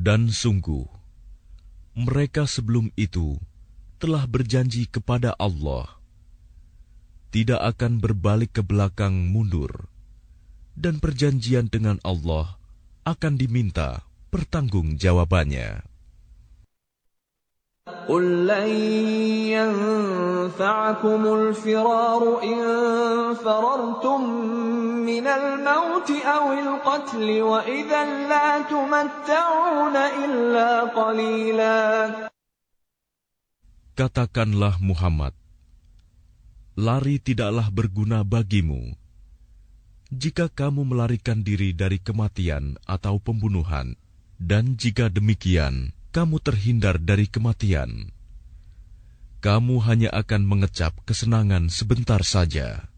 Dan sungguh, mereka sebelum itu telah berjanji kepada Allah, tidak akan berbalik ke belakang mundur, dan perjanjian dengan Allah akan diminta pertanggungjawabannya. قُل لَّن يَنفَعَكُمُ الْفِرَارُ إِن فَرَرْتُم مِّنَ الْمَوْتِ أَوِ الْقَتْلِ وَإِذًا لَّا تُمَتَّعُونَ إِلَّا قَلِيلًا. Katakanlah Muhammad, lari tidaklah berguna bagimu. Jika kamu melarikan diri dari kematian atau pembunuhan, dan jika demikian, kamu terhindar dari kematian, kamu hanya akan mengecap kesenangan sebentar saja.